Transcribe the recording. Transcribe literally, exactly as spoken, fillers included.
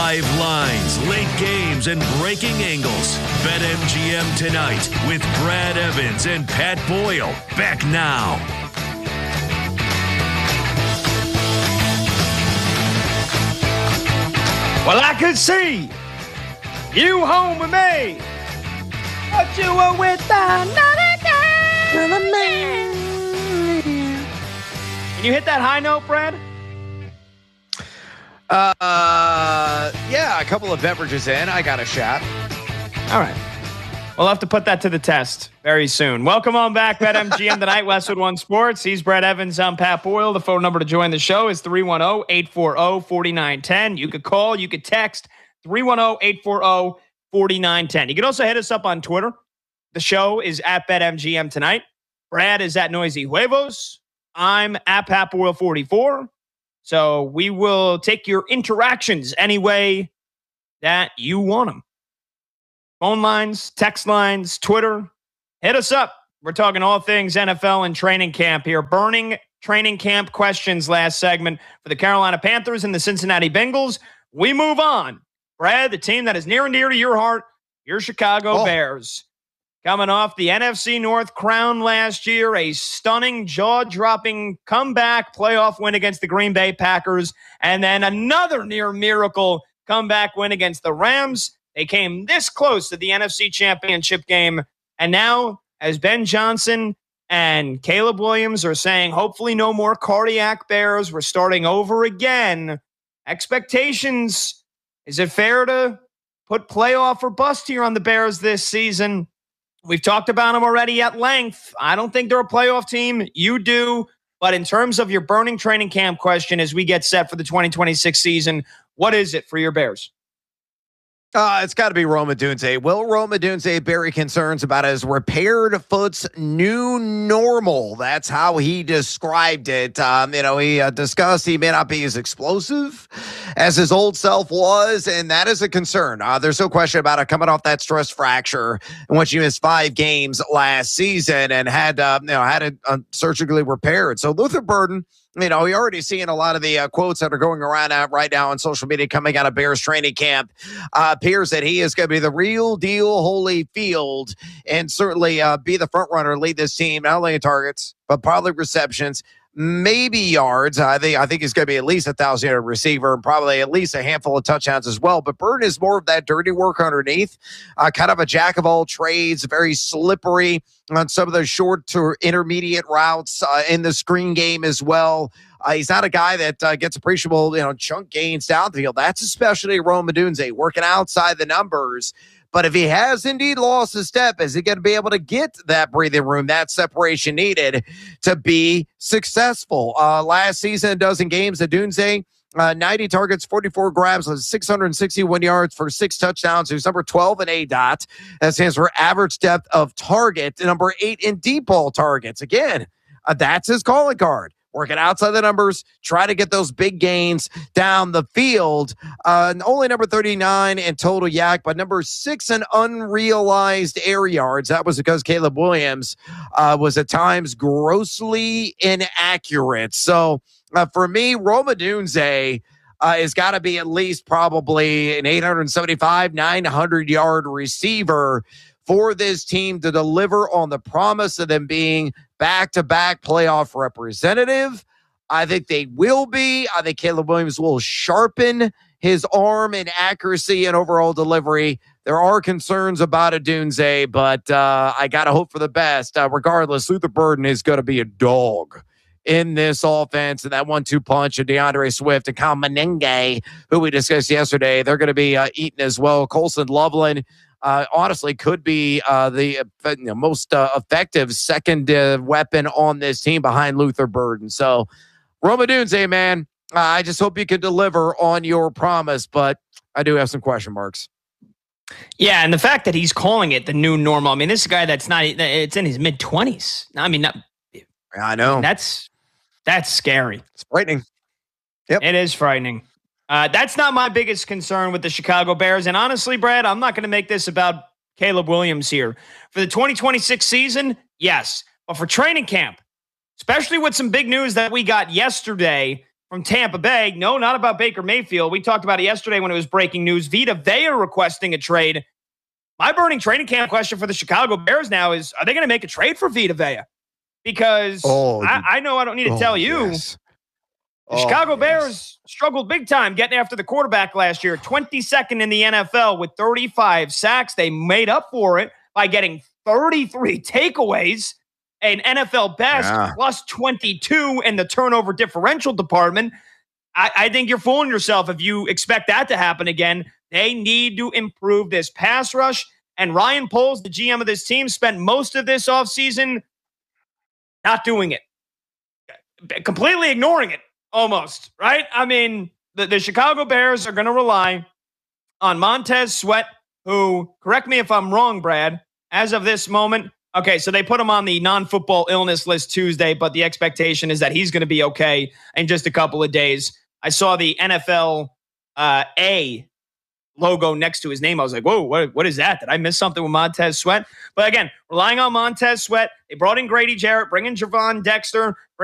Live lines, late games, and breaking angles. BetMGM tonight with Brad Evans and Pat Boyle. Back now. Well, I could see you home with me, but you were with another girl. Can you hit that high note, Brad? Uh, yeah, a couple of beverages in. I got a shot. All right. We'll have to put that to the test very soon. Welcome on back, BetMGM tonight, Westwood One Sports. He's Brad Evans. I'm Pat Boyle. The phone number to join the show is three one zero, eight four zero, four nine one zero. You could call, you could text three one zero, eight four zero, four nine one zero. You can also hit us up on Twitter. The show is at BetMGM tonight. Brad is at Noisy Huevos. I'm at Pat Boyle forty-four. So we will take your interactions any way that you want them. Phone lines, text lines, Twitter. Hit us up. We're talking all things N F L and training camp here. Burning training camp questions last segment for the Carolina Panthers and the Cincinnati Bengals. We move on. Brad, the team that is near and dear to your heart, your Chicago oh. Bears. Coming off the N F C North crown last year, a stunning, jaw-dropping comeback playoff win against the Green Bay Packers, and then another near miracle comeback win against the Rams. They came this close to the N F C Championship game, and now, as Ben Johnson and Caleb Williams are saying, hopefully no more cardiac Bears, we're starting over again. Expectations, is it fair to put playoff or bust here on the Bears this season? We've talked about them already at length. I don't think they're a playoff team. You do. But in terms of your burning training camp question as we get set for the twenty twenty-six season, what is it for your Bears? Uh, it's got to be Rome Odunze. Will Rome Odunze bury concerns about his repaired foot's new normal? That's how he described it. Um, you know, he uh, discussed he may not be as explosive as his old self was, and that is a concern. Uh, there's no question about it. Coming off that stress fracture in which he missed five games last season and had, uh, you know, had it uh, surgically repaired. So Luther Burden, you know, you're already seeing a lot of the uh, quotes that are going around out right now on social media coming out of Bears training camp. Uh, appears that he is going to be the real deal Holyfield and certainly uh, be the front runner, lead this team, not only in targets, but probably receptions, maybe yards. I think I think he's going to be at least a thousand yard receiver and probably at least a handful of touchdowns as well. But Burden is more of that dirty work underneath, uh, kind of a jack of all trades, very slippery on some of those short to intermediate routes uh, in the screen game as well. Uh, he's not a guy that uh, gets appreciable, you know, chunk gains down the field. That's especially Rome Odunze working outside the numbers. But if he has indeed lost a step, is he going to be able to get that breathing room, that separation needed to be successful? Uh, last season, a dozen games, Odunze, uh, ninety targets, forty-four grabs, six hundred sixty-one yards for six touchdowns. He was number twelve in A D O T. That stands for average depth of target. Number eight in deep ball targets. Again, uh, that's his calling card. Working outside the numbers, try to get those big gains down the field. Uh, only number thirty-nine in total yak, but number six in unrealized air yards. That was because Caleb Williams uh, was at times grossly inaccurate. So uh, for me, Rome Odunze uh, has got to be at least probably an eight seventy-five, nine hundred yard receiver for this team to deliver on the promise of them being back-to-back playoff representative. I think they will be. I think Caleb Williams will sharpen his arm and accuracy and overall delivery. There are concerns about Odunze, but uh, I got to hope for the best. Uh, regardless, Luther Burden is going to be a dog in this offense, and that one two punch of DeAndre Swift and Kyle Menenge, who we discussed yesterday, they're going to be uh, eaten as well. Colson Loveland, Uh, honestly, could be uh, the uh, you know, most uh, effective second uh, weapon on this team behind Luther Burden. So, Rome Odunze, man, uh, I just hope you can deliver on your promise, but I do have some question marks. Yeah, and the fact that he's calling it the new normal. I mean, this is a guy that's not, it's in his mid-twenties. I mean, not, I know. That's, that's scary. It's frightening. Yep. It is frightening. Uh, that's not my biggest concern with the Chicago Bears. And honestly, Brad, I'm not going to make this about Caleb Williams here. For the twenty twenty-six season, yes. But for training camp, especially with some big news that we got yesterday, from Tampa Bay. No, not about Baker Mayfield. We talked about it yesterday when it was breaking news. Vita Vea requesting a trade. My burning training camp question for the Chicago Bears now is, are they going to make a trade for Vita Vea? Because oh, I, I know I don't need to oh, tell you. Yes. The oh, Chicago yes. Bears struggled big time getting after the quarterback last year. twenty-second in the N F L with thirty-five sacks. They made up for it by getting thirty-three takeaways, an N F L best, yeah. plus twenty-two in the turnover differential department. I, I think you're fooling yourself if you expect that to happen again. They need to improve this pass rush. And Ryan Poles, the G M of this team, spent most of this offseason not doing it, completely ignoring it. Almost, right? I mean, the, the Chicago Bears are going to rely on Montez Sweat, who, correct me if I'm wrong, Brad, as of this moment, okay, so they put him on the non-football illness list Tuesday, but the expectation is that he's going to be okay in just a couple of days. I saw the N F L uh, A logo next to his name. I was like, whoa, what, what is that? Did I miss something with Montez Sweat? But again, relying on Montez Sweat. They brought in Grady Jarrett, bringing Javon Dexter,